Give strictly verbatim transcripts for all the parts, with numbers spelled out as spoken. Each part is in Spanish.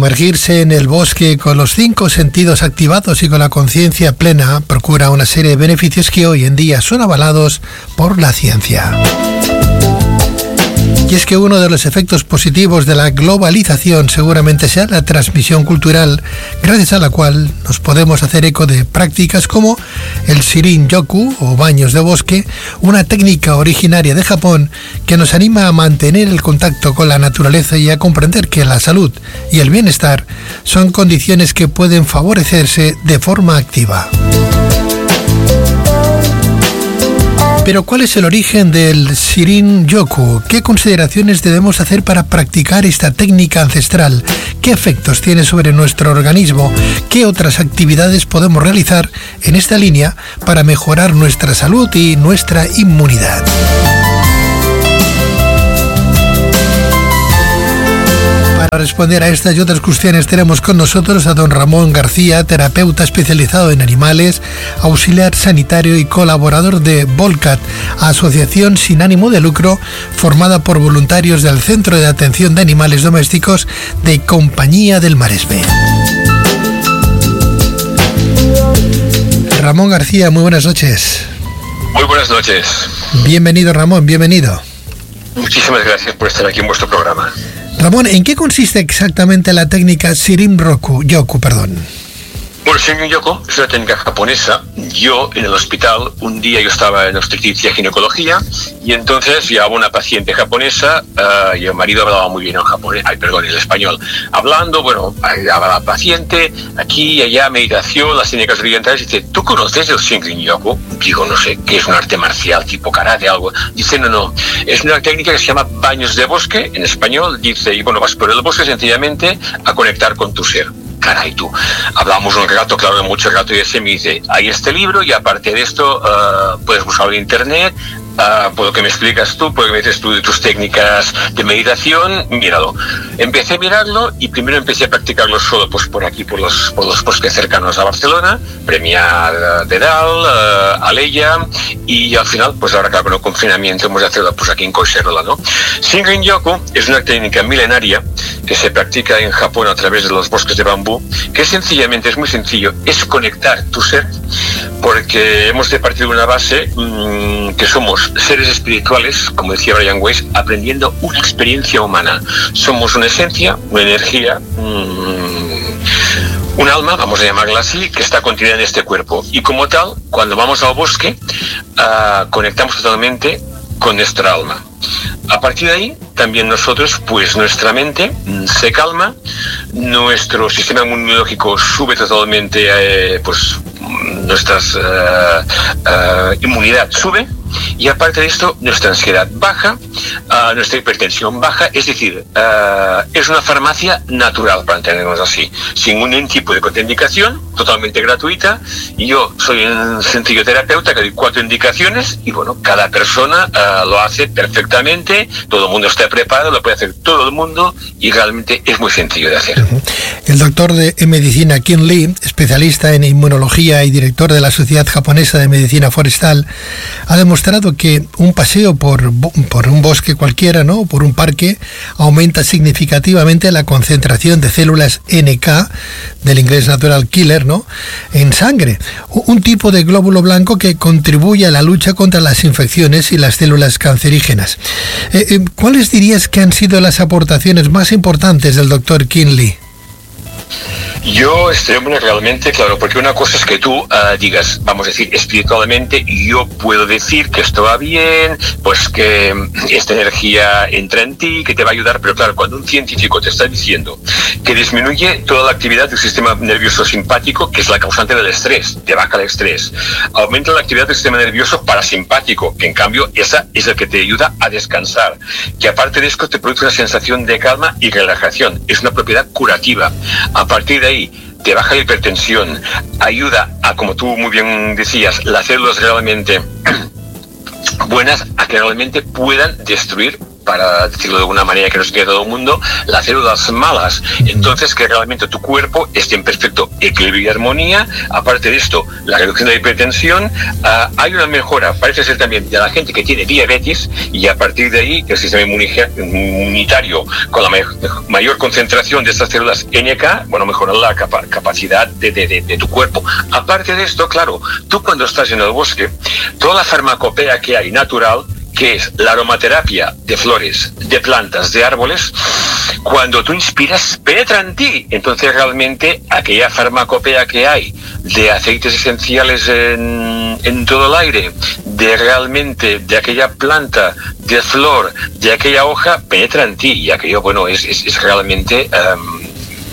Sumergirse en el bosque con los cinco sentidos activados y con la conciencia plena procura una serie de beneficios que hoy en día son avalados por la ciencia. Y es que uno de los efectos positivos de la globalización seguramente sea la transmisión cultural, gracias a la cual nos podemos hacer eco de prácticas como el Shirin-yoku o baños de bosque, una técnica originaria de Japón que nos anima a mantener el contacto con la naturaleza y a comprender que la salud y el bienestar son condiciones que pueden favorecerse de forma activa. Pero ¿cuál es el origen del Shirin-yoku? ¿Qué consideraciones debemos hacer para practicar esta técnica ancestral? ¿Qué efectos tiene sobre nuestro organismo? ¿Qué otras actividades podemos realizar en esta línea para mejorar nuestra salud y nuestra inmunidad? Para responder a estas y otras cuestiones tenemos con nosotros a don Ramón García, terapeuta especializado en animales, auxiliar sanitario y colaborador de Volcat, asociación sin ánimo de lucro formada por voluntarios del Centro de Atención de Animales Domésticos de Compañía del Maresme. Ramón García, muy buenas noches. Muy buenas noches. Bienvenido, Ramón, bienvenido. Muchísimas gracias por estar aquí en vuestro programa. Ramón, ¿en qué consiste exactamente la técnica Shirin-yoku, perdón? Bueno, Shirin-yoku es una técnica japonesa. Yo, en el hospital, un día yo estaba en obstetricia y ginecología, y entonces llevaba una paciente japonesa, uh, y el marido hablaba muy bien en japonés, ay, perdón, el español. Hablando, bueno, hablaba la paciente, aquí y allá, meditación, las técnicas orientales, y dice, ¿tú conoces el Shirin-yoku? Digo, no sé, ¿qué es un arte marcial, tipo karate, algo? Dice, no, no, es una técnica que se llama baños de bosque, en español, dice, y bueno, vas por el bosque sencillamente a conectar con tu ser. Caray, tú. Hablamos un rato, claro, mucho rato, y ese me dice, hay este libro y aparte de esto uh, puedes buscarlo en internet, uh, por lo que me explicas tú, por lo que me dices tú de tus técnicas de meditación, míralo. Empecé a mirarlo y primero empecé a practicarlo solo pues por aquí, por los, por los bosques cercanos a Barcelona, Premià de Dalt, uh, Alella, y al final, pues ahora claro, con el confinamiento hemos de hacerlo pues aquí en Collserola, ¿no? Shirin-yoku es una técnica milenaria que se practica en Japón a través de los bosques de bambú, que sencillamente es muy sencillo, es conectar tu ser, porque hemos de partir de una base mmm, que somos seres espirituales, como decía Brian Weiss, aprendiendo una experiencia humana. Somos una esencia, una energía, mmm, un alma, vamos a llamarla así, que está contenida en este cuerpo. Y como tal, cuando vamos al bosque, uh, conectamos totalmente con nuestra alma. A partir de ahí, también nosotros, pues nuestra mente se calma, nuestro sistema inmunológico sube totalmente, eh, pues nuestra uh, uh, inmunidad sube, y aparte de esto, nuestra ansiedad baja, uh, nuestra hipertensión baja, es decir, uh, es una farmacia natural, para entendernos así, sin ningún tipo de contraindicación, totalmente gratuita, y yo soy un sencillo terapeuta que doy cuatro indicaciones, y bueno, cada persona uh, lo hace perfectamente, todo el mundo está preparado, lo puede hacer todo el mundo, y realmente es muy sencillo de hacer. El doctor de en medicina Kin Lee, especialista en inmunología y director de la Sociedad Japonesa de Medicina Forestal, ha demostrado que un paseo por, por un bosque cualquiera, ¿no?, por un parque, aumenta significativamente la concentración de células N K, del inglés natural killer, ¿no?, en sangre, un tipo de glóbulo blanco que contribuye a la lucha contra las infecciones y las células cancerígenas. Eh, eh, ¿Cuáles dirías que han sido las aportaciones más importantes del doctor Kin Lee? Yo estoy bueno, realmente, claro, porque una cosa es que tú uh, digas, vamos a decir, espiritualmente, yo puedo decir que esto va bien, pues que esta energía entra en ti, que te va a ayudar, pero claro, cuando un científico te está diciendo que disminuye toda la actividad del sistema nervioso simpático, que es la causante del estrés, te baja el estrés, aumenta la actividad del sistema nervioso parasimpático, que en cambio esa es la que te ayuda a descansar, que aparte de esto te produce una sensación de calma y relajación, es una propiedad curativa. A partir de ahí te baja la hipertensión, ayuda a, como tú muy bien decías, las células realmente buenas a que realmente puedan destruir para decirlo de alguna manera que no se quede todo el mundo, las células malas. Entonces, que realmente tu cuerpo esté en perfecto equilibrio y armonía. Aparte de esto, la reducción de la hipertensión, uh, hay una mejora, parece ser también, de la gente que tiene diabetes, y a partir de ahí, el sistema inmunitario, con la mayor concentración de estas células N K, bueno, mejora la capa capacidad de, de, de, de tu cuerpo. Aparte de esto, claro, tú cuando estás en el bosque, toda la farmacopea que hay natural, que es la aromaterapia de flores, de plantas, de árboles, cuando tú inspiras, penetra en ti. Entonces realmente aquella farmacopea que hay de aceites esenciales en, en todo el aire, de realmente de aquella planta, de flor, de aquella hoja, penetra en ti. Y aquello, bueno, es, es, es realmente... Um,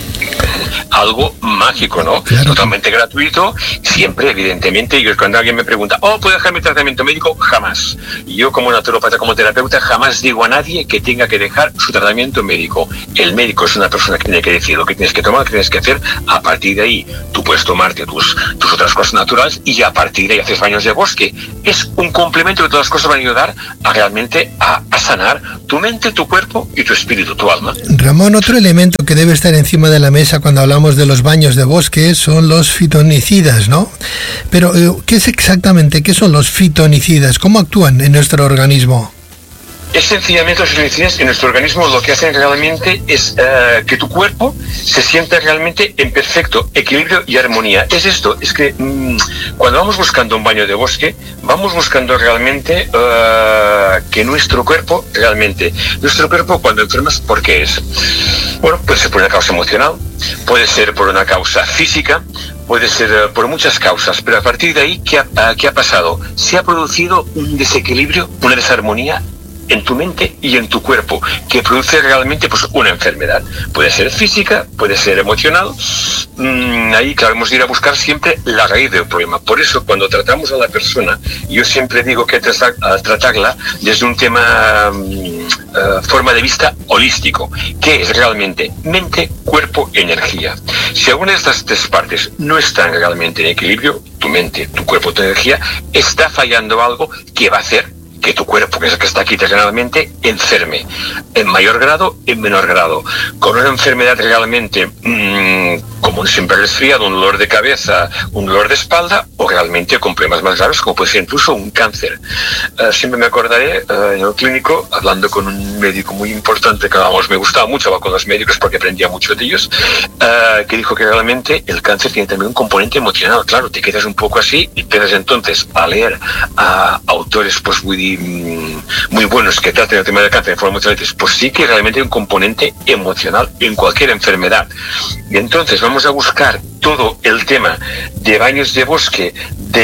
algo mágico, ¿no? Claro. Totalmente gratuito, siempre, evidentemente. Yo cuando alguien me pregunta, oh, ¿puedo dejar mi tratamiento médico? Jamás. Yo como naturópata, como terapeuta, jamás digo a nadie que tenga que dejar su tratamiento médico. El médico es una persona que tiene que decir lo que tienes que tomar, lo que tienes que hacer. A partir de ahí, tú puedes tomarte tus, tus otras cosas naturales, y a partir de ahí haces baños de bosque. Es un complemento que todas las cosas van a ayudar a realmente a, a sanar tu mente, tu cuerpo y tu espíritu, tu alma. Ramón, otro elemento que debe estar encima de la mesa cuando hablamos de los baños de bosque son los fitonicidas, ¿no? Pero, ¿qué es exactamente? ¿Qué son los fitonicidas? ¿Cómo actúan en nuestro organismo? Es sencillamente los fitonicidas en nuestro organismo lo que hacen realmente es uh, que tu cuerpo se sienta realmente en perfecto equilibrio y armonía. Es esto, es que mmm, cuando vamos buscando un baño de bosque, vamos buscando realmente uh, que nuestro cuerpo, realmente, nuestro cuerpo cuando enfermas, ¿por qué es? Bueno, puede ser por una causa emocional, puede ser por una causa física, puede ser uh, por muchas causas, pero a partir de ahí, ¿qué ha, uh, ¿qué ha pasado? Se ha producido un desequilibrio, una desarmonía en tu mente y en tu cuerpo, que produce realmente pues una enfermedad. Puede ser física, puede ser emocional. Mm, ahí, claro, hemos de ir a buscar siempre la raíz del problema. Por eso, cuando tratamos a la persona, yo siempre digo que hay que tratarla desde un tema, uh, forma de vista holístico, que es realmente mente, cuerpo, energía. Si alguna de estas tres partes no están realmente en equilibrio, tu mente, tu cuerpo, tu energía, está fallando algo que va a hacer que tu cuerpo, que es el que está aquí terrenalmente, enferme, en mayor grado, en menor grado, con una enfermedad realmente mmm, como un simple resfriado, un dolor de cabeza, un dolor de espalda, o realmente con problemas más graves, como puede ser incluso un cáncer. Uh, siempre me acordaré uh, en el clínico, hablando con un médico muy importante, que vamos, me gustaba mucho hablar con los médicos porque aprendía mucho de ellos, uh, que dijo que realmente el cáncer tiene también un componente emocional. Claro, te quedas un poco así y empiezas entonces a leer a autores pues muy muy buenos que traten el tema del cáncer de forma muchas veces, pues sí que realmente hay un componente emocional en cualquier enfermedad. Y entonces vamos a buscar todo el tema de baños de bosque,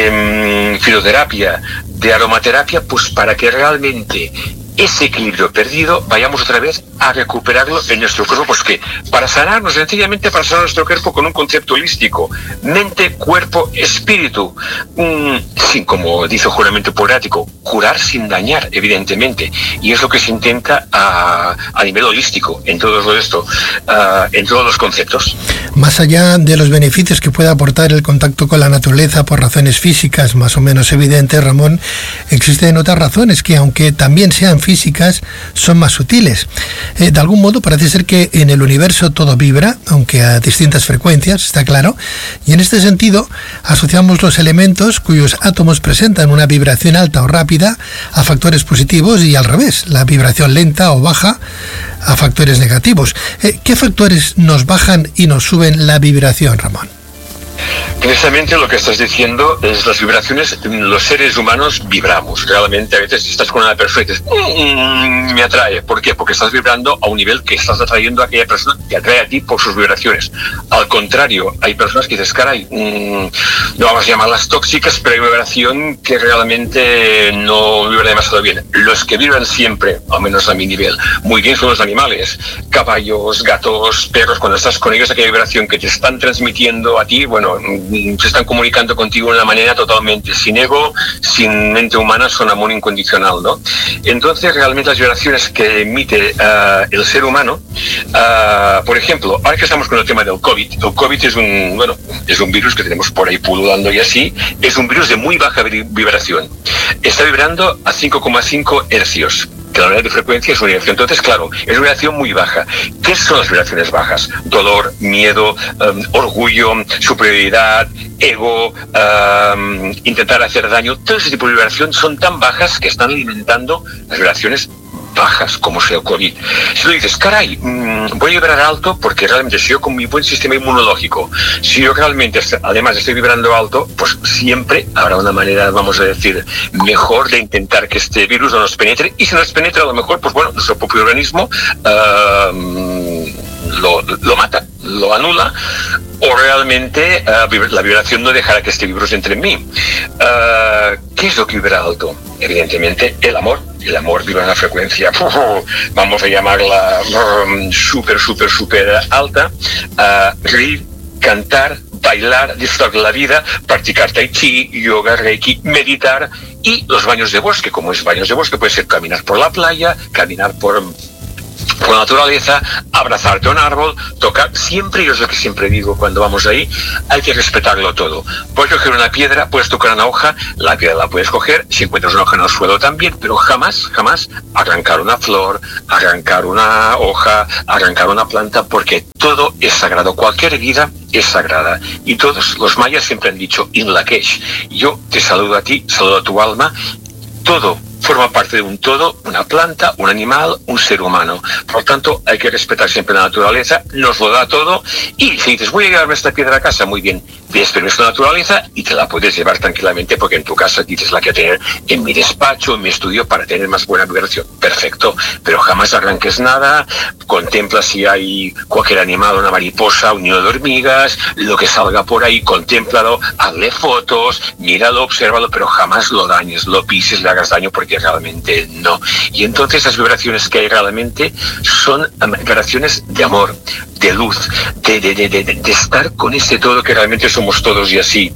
de mmm, fitoterapia, de aromaterapia, pues para que realmente ese equilibrio perdido vayamos otra vez a recuperarlo en nuestro cuerpo, pues que para sanarnos, sencillamente para sanar nuestro cuerpo con un concepto holístico, mente, cuerpo, espíritu, mm, sin, como dice el juramento hipocrático, curar sin dañar, evidentemente, y es lo que se intenta a, a nivel holístico en todo lo esto, uh, en todos los conceptos. Más allá de los beneficios que puede aportar el contacto con la naturaleza por razones físicas más o menos evidentes, Ramón, existen otras razones que, aunque también sean físicas, son más sutiles. Eh, de algún modo parece ser que en el universo todo vibra, aunque a distintas frecuencias, está claro, y en este sentido asociamos los elementos cuyos átomos presentan una vibración alta o rápida a factores positivos y al revés, la vibración lenta o baja a factores negativos. Eh, ¿Qué factores nos bajan y nos suben la vibración, Ramón? Precisamente lo que estás diciendo es las vibraciones. Los seres humanos vibramos. Realmente a veces estás con una persona y dices, mmm, me atrae. ¿Por qué? Porque estás vibrando a un nivel que estás atrayendo a aquella persona que atrae a ti por sus vibraciones. Al contrario, hay personas que dices, caray, mmm, no vamos a llamarlas tóxicas, pero hay una vibración que realmente no vibra demasiado bien. Los que vibran siempre, al menos a mi nivel, muy bien son los animales. Caballos, gatos, perros. Cuando estás con ellos, aquella vibración que te están transmitiendo a ti, bueno, se están comunicando contigo de una manera totalmente sin ego, sin mente humana, son amor incondicional, ¿no? Entonces, realmente las vibraciones que emite uh, el ser humano, uh, por ejemplo, ahora que estamos con el tema del COVID, el COVID es un, bueno, es un virus que tenemos por ahí pululando y así, es un virus de muy baja vibración. Está vibrando a cinco coma cinco hercios. que la unidad de frecuencia es una vibración. Entonces, claro, es una vibración muy baja. ¿Qué son las vibraciones bajas? Dolor, miedo, um, orgullo, superioridad, ego, um, intentar hacer daño. Todo ese tipo de vibración son tan bajas que están alimentando las vibraciones bajas, como sea el COVID. Si tú dices, caray, mmm, voy a vibrar alto porque realmente si yo con mi buen sistema inmunológico, si yo realmente además estoy vibrando alto, pues siempre habrá una manera, vamos a decir, mejor de intentar que este virus no nos penetre, y si nos penetra a lo mejor, pues bueno, nuestro propio organismo uh, lo, lo mata, lo anula, o realmente uh, la vibración no dejará que este virus entre en mí. Uh, ¿Qué es lo que vibra alto? Evidentemente el amor. El amor vibra en una frecuencia, uh, vamos a llamarla um, súper, súper, súper alta. Uh, reír, cantar, bailar, disfrutar de la vida, practicar tai chi, yoga, reiki, meditar, y los baños de bosque. Como es baños de bosque, puede ser caminar por la playa, caminar por... por la naturaleza, abrazarte a un árbol, tocar, siempre, y es lo que siempre digo cuando vamos ahí, hay que respetarlo todo. Puedes coger una piedra, puedes tocar una hoja, la piedra la puedes coger, si encuentras una hoja en el suelo también, pero jamás, jamás arrancar una flor, arrancar una hoja, arrancar una planta, porque todo es sagrado, cualquier vida es sagrada, y todos los mayas siempre han dicho, in Lakesh, yo te saludo a ti, saludo a tu alma, todo forma parte de un todo, una planta, un animal, un ser humano. Por lo tanto, hay que respetar siempre la naturaleza, nos lo da todo, y si dices, voy a llevarme esta piedra a casa, muy bien, ves permiso la naturaleza y te la puedes llevar tranquilamente, porque en tu casa dices, la que tener en mi despacho, en mi estudio, para tener más buena vibración. Perfecto, pero jamás arranques nada, contempla si hay cualquier animal, una mariposa, un nido de hormigas, lo que salga por ahí, contémplalo, hazle fotos, míralo, obsérvalo, pero jamás lo dañes, lo pises, le hagas daño, porque realmente no. Y entonces las vibraciones que hay realmente son vibraciones de amor, de luz, de, de, de, de, de estar con ese todo que realmente somos todos y así.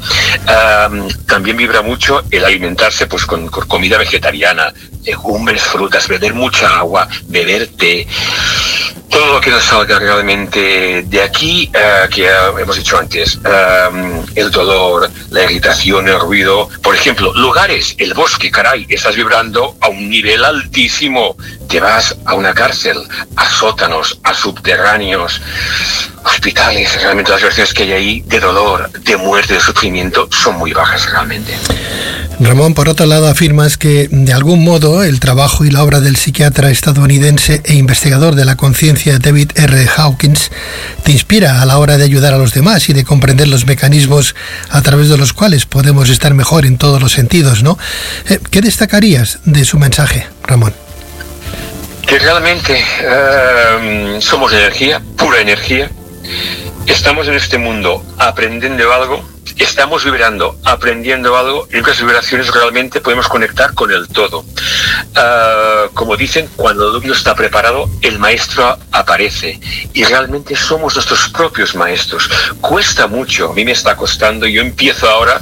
Um, también vibra mucho el alimentarse pues con, con comida vegetariana, legumbres, frutas, beber mucha agua, beber té. Todo lo que nos salga realmente de aquí, uh, que uh, hemos dicho antes, um, el dolor, la irritación, el ruido. Por ejemplo, lugares, el bosque, caray, estás vibrando a un nivel altísimo. Te vas a una cárcel, a sótanos, a subterráneos, hospitales. Realmente las vibraciones que hay ahí de dolor, de muerte, de sufrimiento, son muy bajas realmente. Ramón, por otro lado, afirmas que de algún modo el trabajo y la obra del psiquiatra estadounidense e investigador de la conciencia David R. Hawkins te inspira a la hora de ayudar a los demás y de comprender los mecanismos a través de los cuales podemos estar mejor en todos los sentidos, ¿no? ¿Qué destacarías de su mensaje, Ramón? Que realmente uh, somos energía, pura energía. Estamos en este mundo aprendiendo algo, estamos vibrando, aprendiendo algo, y en las vibraciones realmente podemos conectar con el todo. Uh, como dicen, cuando el alumno está preparado, el maestro aparece, y realmente somos nuestros propios maestros. Cuesta mucho, a mí me está costando, yo empiezo ahora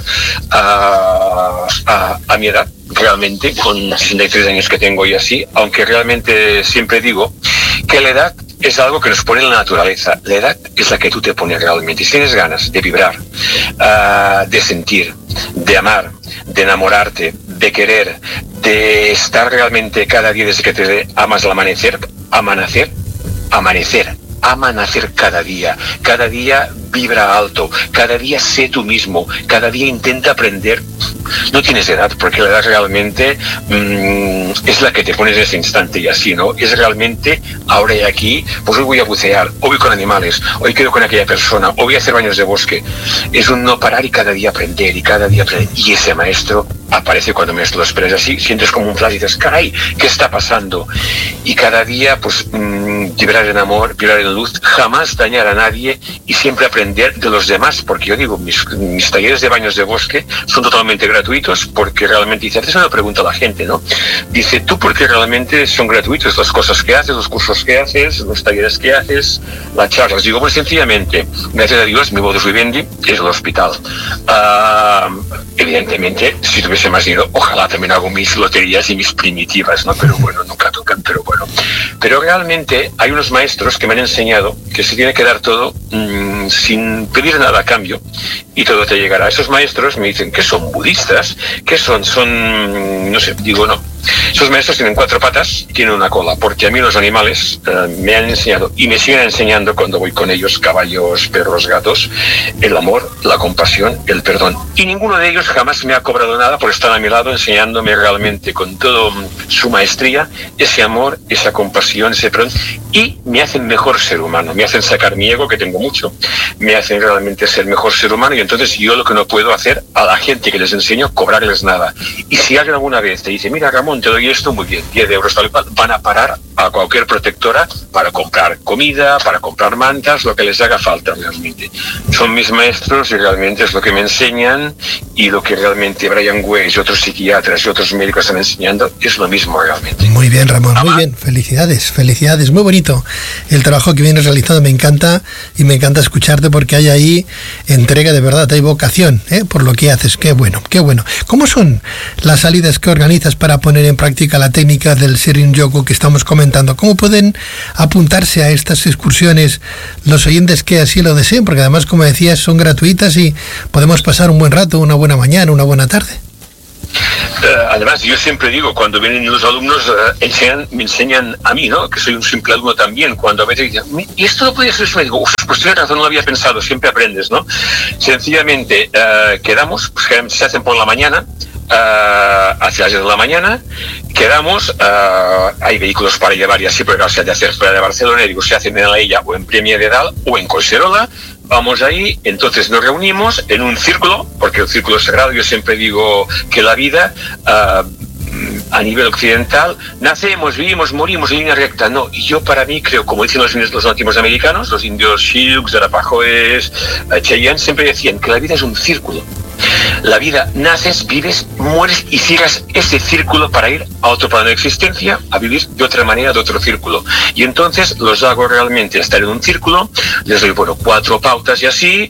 a, a, a mi edad, realmente, con sesenta y tres años que tengo y así, aunque realmente siempre digo que la edad es algo que nos pone en la naturaleza. La edad es la que tú te pones realmente. Si tienes ganas de vibrar, uh, de sentir, de amar, de enamorarte, de querer, de estar realmente cada día desde que te amas al amanecer, amanecer, amanecer, amanecer cada día. Cada día vibra alto, cada día sé tú mismo, cada día intenta aprender. No tienes edad, porque la edad realmente mmm, es la que te pones en ese instante y así, ¿no? Es realmente ahora y aquí, pues hoy voy a bucear, hoy voy con animales, hoy quedo con aquella persona, hoy voy a hacer baños de bosque. Es un no parar y cada día aprender y cada día aprender. Y ese maestro aparece cuando menos lo esperas, así, sientes como un flash y dices, caray, ¿qué está pasando? Y cada día, pues, mmm, vibrar en amor, vibrar en luz, jamás dañar a nadie y siempre aprender de los demás, porque yo digo, mis, mis talleres de baños de bosque son totalmente gratuitos, porque realmente, dice, haces una pregunta a la gente, ¿no? Dice, ¿tú por qué realmente son gratuitos las cosas que haces, los cursos que haces, los talleres que haces, las charlas? Digo, pues sencillamente, gracias a Dios, mi modus vivendi es el hospital. Uh, evidentemente, si tuviese más dinero, ojalá también hago mis loterías y mis primitivas, ¿no? Pero bueno, nunca tocan, pero bueno. Pero realmente hay unos maestros que me han enseñado que se tiene que dar todo mmm, sin pedir nada a cambio y todo te llegará. Esos maestros me dicen que son budistas, que son, son, no sé, digo, no, Esos maestros tienen cuatro patas y tienen una cola, porque a mí los animales eh, me han enseñado y me siguen enseñando cuando voy con ellos, caballos, perros, gatos, el amor, la compasión, el perdón. Y ninguno de ellos jamás me ha cobrado nada por estar a mi lado enseñándome realmente con toda su maestría ese amor, esa compasión, ese perdón, y me hacen mejor ser humano, me hacen sacar mi ego, que tengo mucho, me hacen realmente ser mejor ser humano. Y entonces yo lo que no puedo hacer a la gente que les enseño, cobrarles nada. Y si alguien alguna vez te dice, mira Ramón, te doy esto, muy bien, diez euros tal y cual, van a parar a cualquier protectora para comprar comida, para comprar mantas, lo que les haga falta realmente. Son mis maestros y realmente es lo que me enseñan, y lo que realmente Brian Weiss y otros psiquiatras y otros médicos están enseñando es lo mismo realmente. Muy bien, Ramón, muy bien, felicidades, felicidades, muy bonito el trabajo que vienes realizando, me encanta, y me encanta escucharte porque hay ahí entrega de verdad, hay vocación, ¿eh? Por lo que haces, qué bueno, qué bueno. ¿Cómo son las salidas que organizas para poner en práctica la técnica del Shirin-yoku que estamos comentando? ¿Cómo pueden apuntarse a estas excursiones los oyentes que así lo deseen? Porque además, como decías, son gratuitas y podemos pasar un buen rato, una buena mañana, una buena tarde. Uh, además, yo siempre digo, cuando vienen los alumnos, uh, enseñan, me enseñan a mí, ¿no? Que soy un simple alumno también. Cuando a veces dicen, ¿y esto lo podía hacer? Me digo, uff, pues tienes razón, no lo había pensado, siempre aprendes, ¿no? Sencillamente, uh, quedamos, pues que se hacen por la mañana, Uh, hacia las diez de la mañana, quedamos, uh, hay vehículos para llevar y así, pero se ha de hacer fuera de Barcelona, y digo, se hacen en la illa o en Premià de Dalt o en Collserola, vamos ahí, entonces nos reunimos en un círculo, porque el círculo es sagrado. Yo siempre digo que la vida, uh, a nivel occidental, nacemos, vivimos, morimos en línea recta. No, y yo para mí creo, como dicen los, los nativos americanos, los indios Sioux, Arapahoes, uh, Cheyenne, siempre decían que la vida es un círculo. La vida, naces, vives, mueres y cierras ese círculo para ir a otro plano de existencia, a vivir de otra manera, de otro círculo. Y entonces los hago realmente estar en un círculo, les doy, bueno, cuatro pautas y así,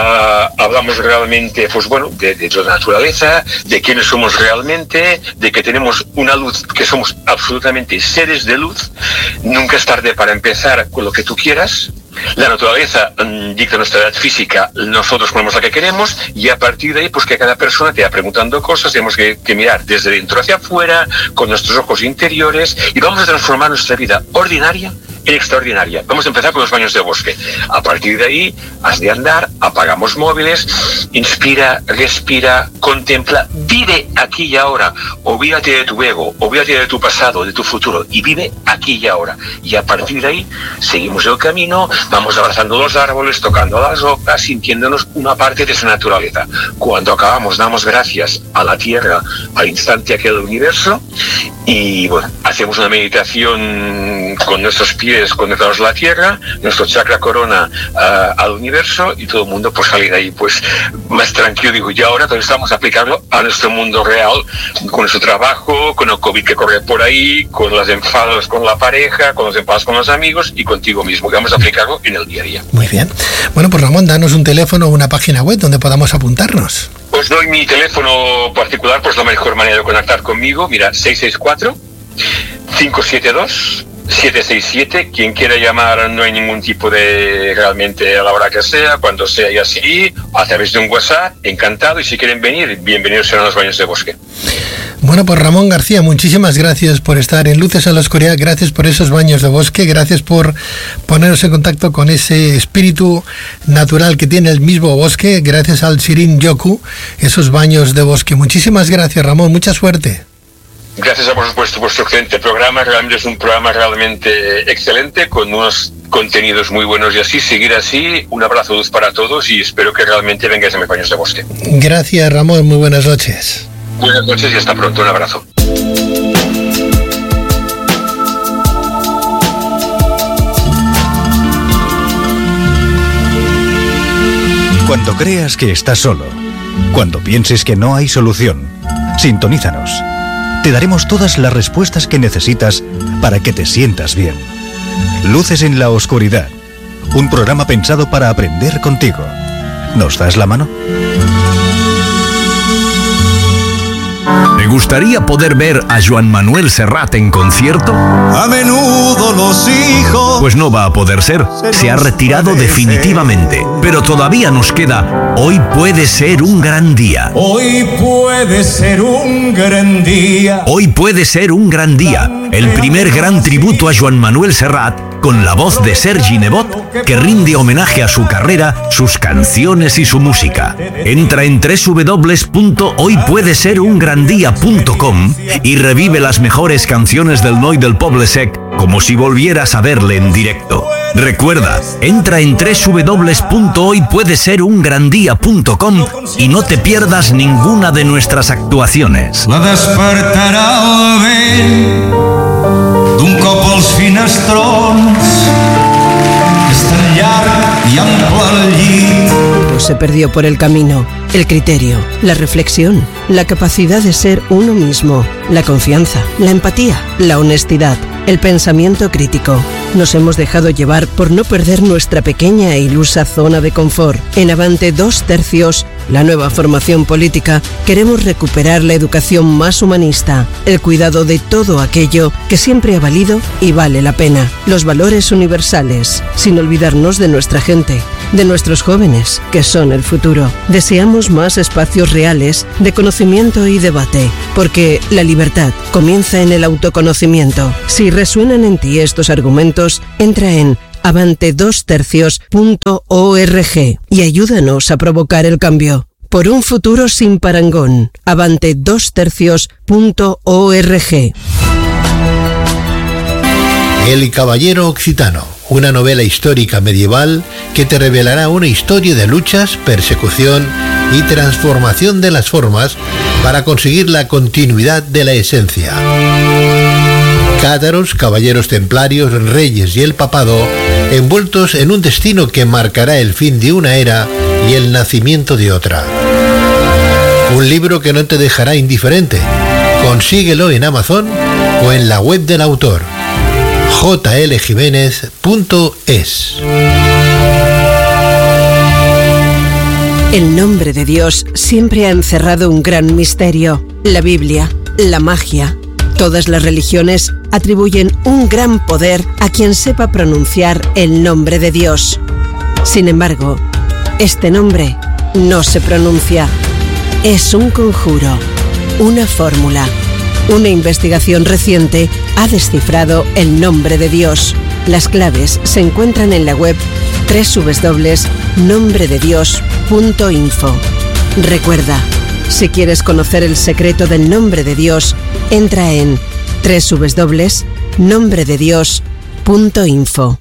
uh, hablamos realmente, pues bueno, de, de la naturaleza, de quiénes somos realmente, de que tenemos una luz, que somos absolutamente seres de luz. Nunca es tarde para empezar con lo que tú quieras. La naturaleza mmm, dicta nuestra edad física, nosotros ponemos la que queremos, y a partir de ahí, pues que cada persona te va preguntando cosas, tenemos que, que mirar desde dentro hacia afuera, con nuestros ojos interiores, y vamos a transformar nuestra vida ordinaria en extraordinaria. Vamos a empezar con los baños de bosque. A partir de ahí, has de andar, apagamos móviles, inspira, respira, contempla, vive aquí y ahora, olvídate de tu ego, olvídate de tu pasado, de tu futuro, y vive aquí y ahora. Y a partir de ahí, seguimos el camino, vamos abrazando los árboles, tocando las rocas, sintiéndonos una parte de esa naturaleza. Cuando acabamos, damos gracias a la Tierra, al instante aquel del universo, y bueno, hacemos una meditación con nuestros pies conectados a la Tierra, nuestro chakra corona uh, al universo, y todo el mundo pues sale de ahí pues más tranquilo. Digo, y ahora entonces vamos a aplicarlo a nuestro mundo real, con nuestro trabajo, con el COVID que corre por ahí, con los enfados con la pareja, con los enfados con los amigos y contigo mismo, que vamos a aplicarlo en el día a día. Muy bien. Bueno, pues Ramón, danos un teléfono o una página web donde podamos apuntarnos. Os doy mi teléfono particular, pues la mejor manera de conectar conmigo. Mira, seis seis cuatro, cinco siete dos, siete seis siete. Quien quiera llamar, no hay ningún tipo de, realmente a la hora que sea, cuando sea y así, a través de un WhatsApp, encantado. Y si quieren venir, bienvenidos serán los baños de bosque. Bueno, pues Ramón García, muchísimas gracias por estar en Luces a la Oscuridad, gracias por esos baños de bosque, gracias por ponernos en contacto con ese espíritu natural que tiene el mismo bosque, gracias al Shirin-yoku, esos baños de bosque. Muchísimas gracias, Ramón, mucha suerte. Gracias a vosotros por vuestro excelente programa, realmente es un programa realmente excelente, con unos contenidos muy buenos y así, seguir así. Un abrazo luz para todos y espero que realmente vengáis a mis baños de bosque. Gracias, Ramón, muy buenas noches. Buenas noches y hasta pronto, un abrazo. Cuando creas que estás solo, cuando pienses que no hay solución, sintonízanos. Te daremos todas las respuestas que necesitas para que te sientas bien. Luces en la Oscuridad, un programa pensado para aprender contigo. ¿Nos das la mano? gustaría poder ver a Joan Manuel Serrat en concierto? A menudo los hijos... Pues no va a poder ser. Se ha retirado definitivamente. Pero todavía nos queda Hoy puede ser un gran día. Hoy puede ser un gran día. Hoy puede ser un gran día. El primer gran tributo a Joan Manuel Serrat con la voz de Sergi Nebot, que rinde homenaje a su carrera, sus canciones y su música. Entra en doble u doble u doble u punto hoy puede ser un gran día punto com y revive las mejores canciones del Noi del Poble Sec como si volvieras a verle en directo. Recuerda, entra en doble u doble u doble u punto hoy puede ser un gran día punto com y no te pierdas ninguna de nuestras actuaciones. La despertarà el vent d'un cop als finestrons, és tan llarg i ample el llit. Se perdió por el camino. El criterio, la reflexión, la capacidad de ser uno mismo, la confianza, la empatía, la honestidad, el pensamiento crítico. Nos hemos dejado llevar por no perder nuestra pequeña e ilusa zona de confort. En Avante dos tercios, la nueva formación política, queremos recuperar la educación más humanista, el cuidado de todo aquello que siempre ha valido y vale la pena, los valores universales, sin olvidarnos de nuestra gente, de nuestros jóvenes, que son el futuro. Deseamos más espacios reales de conocimiento y debate, porque la libertad comienza en el autoconocimiento. Si resuenan en ti estos argumentos, entra en avante dos tercios punto org y ayúdanos a provocar el cambio. Por un futuro sin parangón. avante dos tercios punto org. El Caballero Occitano, una novela histórica medieval que te revelará una historia de luchas, persecución y transformación de las formas para conseguir la continuidad de la esencia. Cátaros, caballeros templarios, reyes y el papado, envueltos en un destino que marcará el fin de una era y el nacimiento de otra. Un libro que no te dejará indiferente. Consíguelo en Amazon o en la web del autor, j l jiménez punto es. El nombre de Dios siempre ha encerrado un gran misterio. La Biblia, la magia. Todas las religiones atribuyen un gran poder a quien sepa pronunciar el nombre de Dios. Sin embargo, este nombre no se pronuncia. Es un conjuro, una fórmula. Una investigación reciente ha descifrado el nombre de Dios. Las claves se encuentran en la web doble u doble u doble u punto nombre de dios punto info. Recuerda, si quieres conocer el secreto del nombre de Dios, entra en doble u doble u doble u punto nombre de dios punto info.